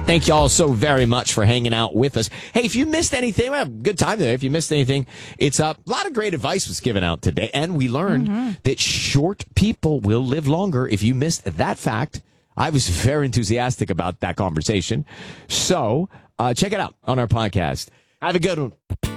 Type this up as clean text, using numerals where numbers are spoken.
Thank you all so very much for hanging out with us. Hey, if you missed anything, we have a good time there. If you missed anything, it's up. A lot of great advice was given out today. And we learned that short people will live longer. If you missed that fact, I was very enthusiastic about that conversation. So check it out on our podcast. Have a good one.